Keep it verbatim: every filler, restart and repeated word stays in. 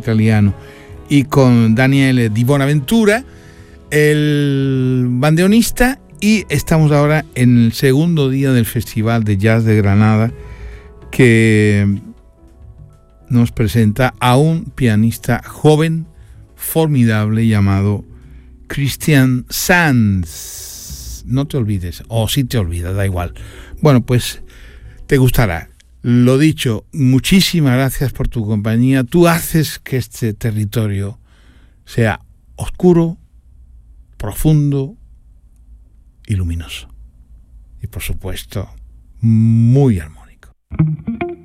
italiano, y con Daniele Di Bonaventura, el bandoneonista, y estamos ahora en el segundo día del Festival de Jazz de Granada, que nos presenta a un pianista joven, formidable, llamado Christian Sands. No te olvides, o si te olvidas, da igual. Bueno, pues te gustará. Lo dicho, muchísimas gracias por tu compañía. Tú haces que este territorio sea oscuro, profundo y luminoso. Y por supuesto, muy armónico.